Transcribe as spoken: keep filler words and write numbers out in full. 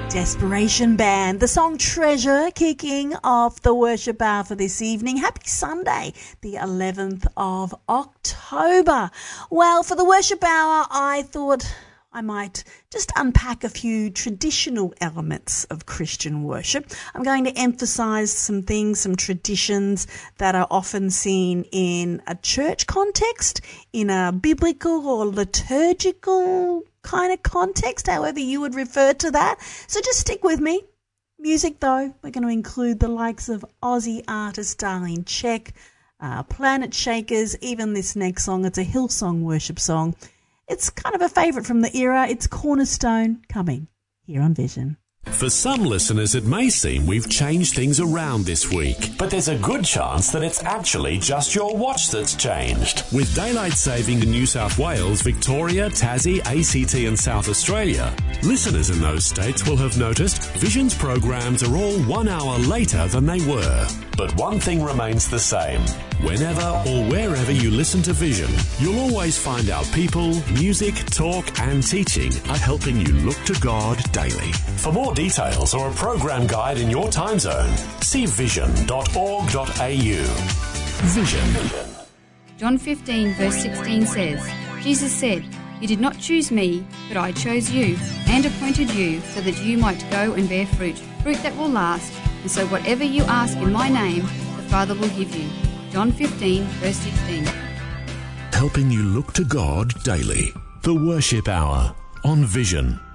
Desperation Band, the song Treasure, kicking off the worship hour for this evening. Happy Sunday, the eleventh of October. Well, for the worship hour, I thought I might just unpack a few traditional elements of Christian worship. I'm going to emphasize some things, some traditions that are often seen in a church context, in a biblical or liturgical kind of context, however you would refer to that. So just stick with me. Music, though, we're going to include the likes of Aussie artist Darlene Check, uh, Planet Shakers, even this next song. It's a Hillsong worship song. It's kind of a favourite from the era. It's Cornerstone, coming here on Vision. For some listeners, it may seem we've changed things around this week, but there's a good chance that it's actually just your watch that's changed. With daylight saving in New South Wales, Victoria, Tassie, A C T and South Australia, listeners in those states will have noticed Vision's programs are all one hour later than they were. But one thing remains the same. Whenever or wherever you listen to Vision, you'll always find our people, music, talk and teaching are helping you look to God daily. For more details or a program guide in your time zone, see vision dot org dot a u. Vision. John fifteen verse sixteen says, Jesus said, "You did not choose me, but I chose you and appointed you so that you might go and bear fruit, fruit that will last, and so whatever you ask in my name, the Father will give you." John fifteen verse sixteen. Helping you look to God daily. The Worship Hour on Vision.